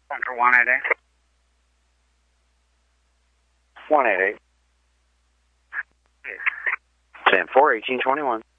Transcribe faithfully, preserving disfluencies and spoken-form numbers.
Center one eight eight. one eight eight. ten four, eighteen twenty-one.